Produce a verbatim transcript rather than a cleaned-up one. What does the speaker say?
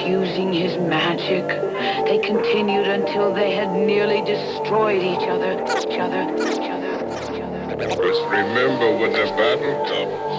using his magic. They continued until they had nearly destroyed each other, each other, each other, each other. Just remember when the battle comes,